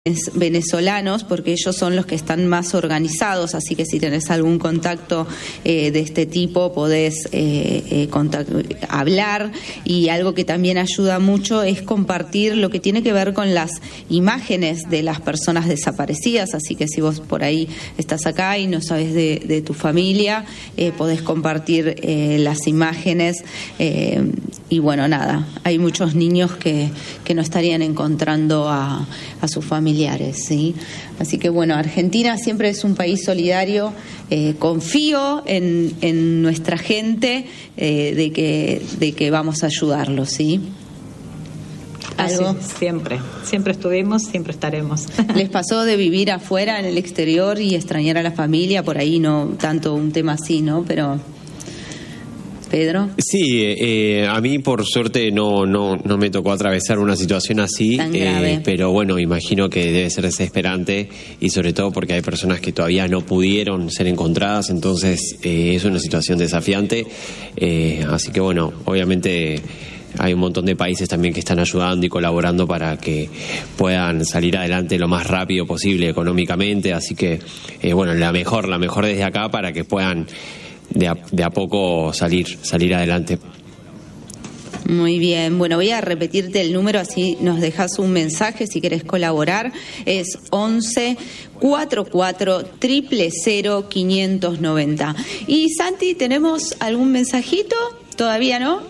venezolanos, porque ellos son los que están más organizados, así que si tenés algún contacto de este tipo podés hablar. Y algo que también ayuda mucho es compartir lo que tiene que ver con las imágenes de las personas desaparecidas, así que si vos por ahí estás acá y no sabes de tu familia, podés compartir las imágenes y bueno, nada, hay muchos niños que no estarían encontrando a sus familiares, ¿sí? Así que bueno, Argentina siempre es un país solidario. Confío en nuestra gente de que vamos a ayudarlos, ¿sí? ¿Algo? Así, siempre estuvimos, siempre estaremos. ¿Les pasó de vivir afuera, en el exterior, y extrañar a la familia? Por ahí no tanto un tema así, ¿no? Pero Pedro. Sí, a mí por suerte no me tocó atravesar una situación así, tan grave. Pero bueno, imagino que debe ser desesperante, y sobre todo porque hay personas que todavía no pudieron ser encontradas, entonces es una situación desafiante, así que bueno, obviamente hay un montón de países también que están ayudando y colaborando para que puedan salir adelante lo más rápido posible económicamente, así que bueno, la mejor desde acá para que puedan de a poco salir adelante. Muy bien, bueno, voy a repetirte el número, así nos dejas un mensaje si querés colaborar. Es 11 44 000 590. Y Santi, ¿tenemos algún mensajito? ¿Todavía no?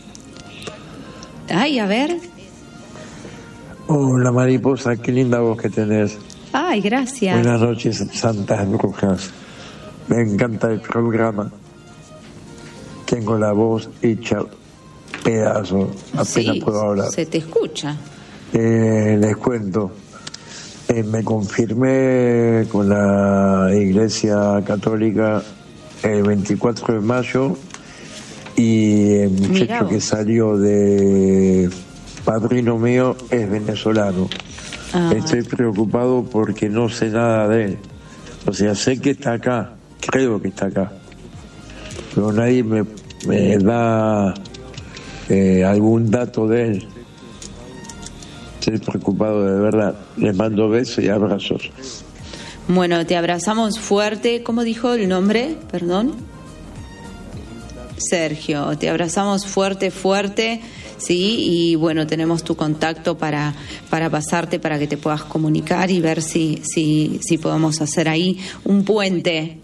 Ay, a ver. Hola, mariposa, qué linda voz que tenés. Ay, gracias. Buenas noches, santas brujas. Me encanta el programa. Tengo la voz hecha pedazo, apenas sí, puedo hablar. Se te escucha. Les cuento. Me confirmé con la Iglesia Católica el 24 de mayo y el muchacho que salió de padrino mío es venezolano. Estoy preocupado porque no sé nada de él. O sea, sé que está acá, creo que está acá, pero nadie me da algún dato de él. Estoy preocupado de verdad. Les mando besos y abrazos. Bueno, te abrazamos fuerte. ¿Cómo dijo el nombre? Perdón. Sergio, te abrazamos fuerte, sí, y bueno, tenemos tu contacto para pasarte, para que te puedas comunicar y ver si podemos hacer ahí un puente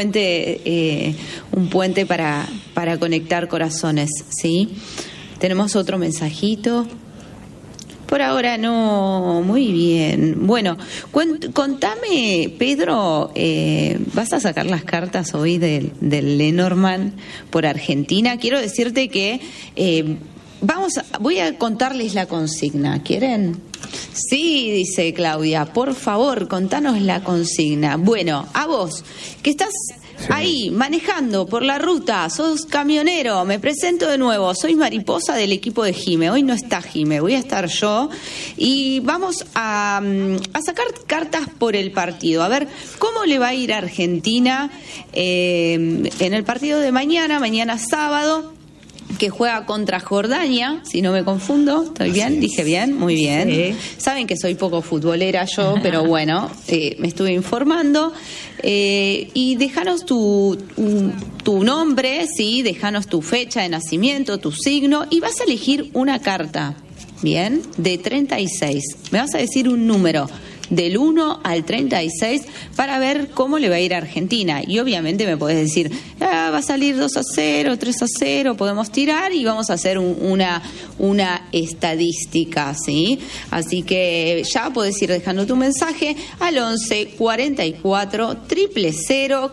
para conectar corazones, ¿sí? Tenemos otro mensajito. Por ahora no, muy bien. Bueno, contame, Pedro, ¿vas a sacar las cartas hoy del Lenormand por Argentina? Quiero decirte que voy a contarles la consigna. ¿Quieren? Sí, dice Claudia, por favor, contanos la consigna. Bueno, a vos, que estás ahí manejando por la ruta, sos camionero, me presento de nuevo, soy Mariposa del equipo de Jime. Hoy no está Jime, voy a estar yo y vamos a sacar cartas por el partido. A ver cómo le va a ir a Argentina en el partido de mañana sábado, que juega contra Jordania, si no me confundo. ¿Estoy bien? ¿Dije bien? Muy bien. Sí. Saben que soy poco futbolera yo, pero bueno, me estuve informando. Y déjanos tu nombre, ¿sí? Déjanos tu fecha de nacimiento, tu signo, y vas a elegir una carta, ¿bien? De 36. Me vas a decir un número del 1 al 36 para ver cómo le va a ir a Argentina. Y obviamente me podés decir, va a salir 2-0, 3-0, podemos tirar y vamos a hacer una estadística, ¿sí? Así que ya podés ir dejando tu mensaje al 11 44 000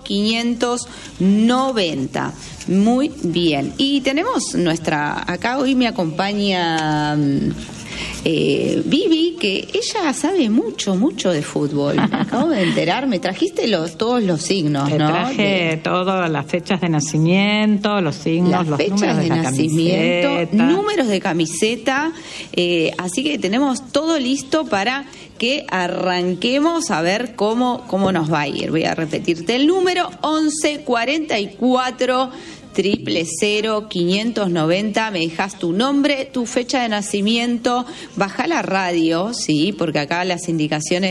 590. Muy bien. Y tenemos acá hoy me acompaña Vivi, que ella sabe mucho de fútbol. Me acabo de enterar, me trajiste todos los signos, ¿no? Traje todas las fechas de nacimiento, los signos, los números de nacimiento, números de camiseta, así que tenemos todo listo para que arranquemos a ver cómo nos va a ir. Voy a repetirte el número: 11 44 000-590, me dejas tu nombre, tu fecha de nacimiento, baja la radio, sí, porque acá las indicaciones